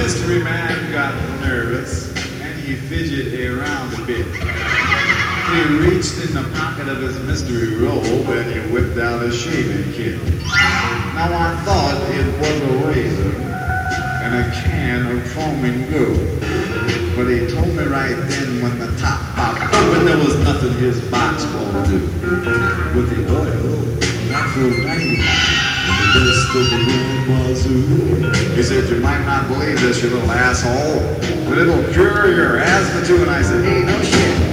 mystery man got nervous and he fidgeted around a bit. He reached in the pocket of his mystery robe and he whipped out a shaving kit. Now I thought it was a razor and a can of foaming gold. But he told me right then when the top popped open there was nothing his box won't do. With the oil, natural dynamite. He said, you might not believe this, you little asshole, but it'll cure your asthma too. And I said, hey, no shit.